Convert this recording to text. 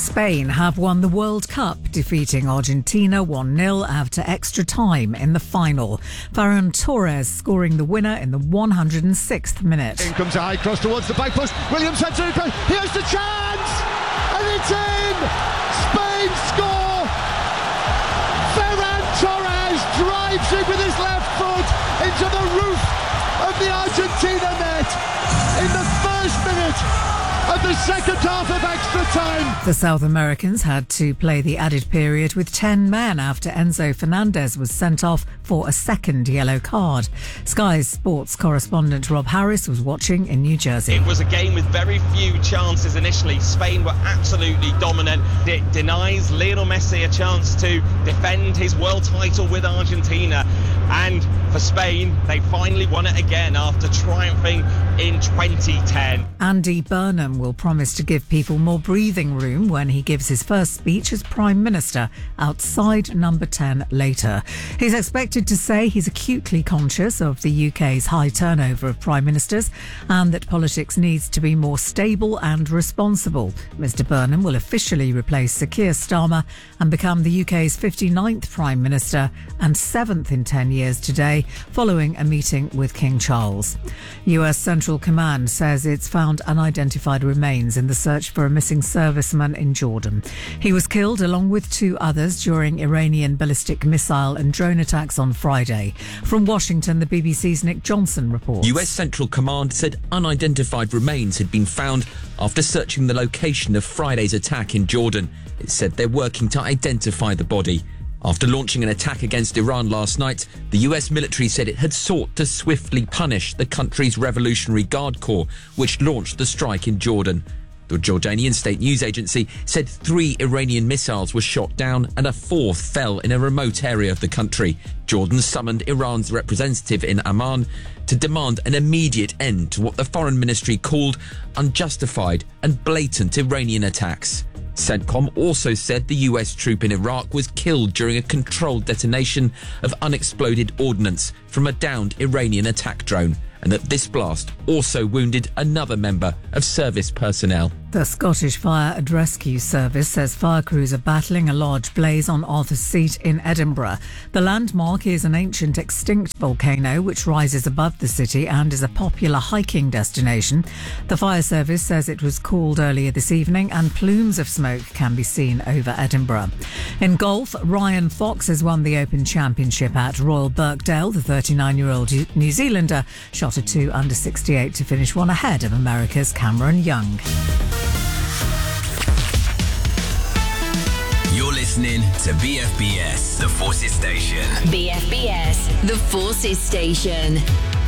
Spain have won the World Cup, defeating Argentina 1-0 after extra time in the final. Ferran Torres scoring the winner in the 106th minute. In comes a high cross towards the back post. Williams heads it across. Here's the chance! And it's in! Spain score! Ferran Torres drives it with his left foot into the roof of the Argentina net in the first minute of the second half of extra time. The South Americans had to play the added period with 10 men after Enzo Fernandez was sent off for a second yellow card. Sky's sports correspondent Rob Harris was watching in New Jersey. It was a game with very few chances initially. Spain were absolutely dominant. It denies Lionel Messi a chance to defend his world title with Argentina. And for Spain, they finally won it again after triumphing in 2010. Andy Burnham will promise to give people more breathing room when he gives his first speech as Prime Minister outside Number 10 later. He's expected to say he's acutely conscious of the UK's high turnover of Prime Ministers and that politics needs to be more stable and responsible. Mr Burnham will officially replace Sir Keir Starmer and become the UK's 59th Prime Minister and 7th in 10 years today, following a meeting with King Charles. US Central Command says it's found unidentified remains in the search for a missing serviceman in Jordan. He was killed along with 2 others during Iranian ballistic missile and drone attacks on Friday. From Washington, the BBC's Nick Johnson reports. US Central Command said unidentified remains had been found after searching the location of Friday's attack in Jordan. It said they're working to identify the body. After launching an attack against Iran last night, the US military said it had sought to swiftly punish the country's Revolutionary Guard Corps, which launched the strike in Jordan. The Jordanian state news agency said 3 Iranian missiles were shot down and a 4th fell in a remote area of the country. Jordan summoned Iran's representative in Amman to demand an immediate end to what the foreign ministry called unjustified and blatant Iranian attacks. CENTCOM also said the US troop in Iraq was killed during a controlled detonation of unexploded ordnance from a downed Iranian attack drone, and that this blast also wounded another member of service personnel. The Scottish Fire and Rescue Service says fire crews are battling a large blaze on Arthur's Seat in Edinburgh. The landmark is an ancient extinct volcano which rises above the city and is a popular hiking destination. The fire service says it was called earlier this evening and plumes of smoke can be seen over Edinburgh. In golf, Ryan Fox has won the Open Championship at Royal Birkdale. The 39-year-old New Zealander shot a 2 under 68 to finish 1 ahead of America's Cameron Young. You're listening to BFBS, The Forces Station. BFBS, The Forces Station.